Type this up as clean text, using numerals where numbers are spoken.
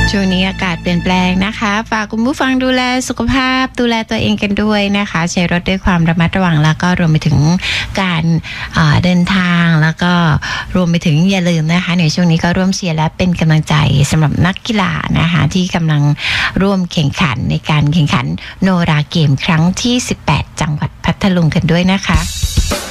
ช่วงนี้อากาศเปลี่ยนแปลงนะคะฝากคุณผู้ฟังดูแลสุขภาพดูแลตัวเองกันด้วยนะคะใช้รถด้วยความระมัดระวังแล้วก็รวมไปถึงการเดินทางแล้วก็รวมไปถึงอย่าลืมนะคะในช่วงนี้ก็ร่วมเชียร์และเป็นกำลังใจสำหรับนักกีฬานะคะที่กำลังร่วมแข่งขันในการแข่งขันโนราเกมครั้งที่18จังหวัดพัทลุงกันด้วยนะคะ